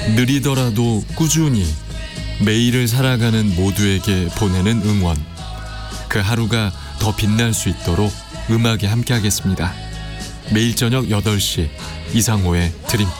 느리더라도 꾸준히 매일을 살아가는 모두에게 보내는 응원. 그 하루가 더 빛날 수 있도록 음악에 함께하겠습니다. 매일 저녁 8시 이상호의 드림밤.